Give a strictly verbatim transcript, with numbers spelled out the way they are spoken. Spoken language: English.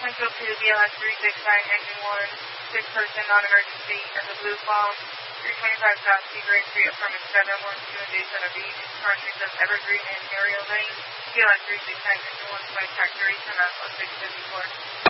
Central to B L S three six nine, engine one, six person, non-emergency, at the Blue Palm, three twenty-five South Seagrave Street, apartment seven one two in Daytona Beach, project of Evergreen and Ariel Lane, B L S three six nine, engine one, flight track duration, Alpha six fifty-four.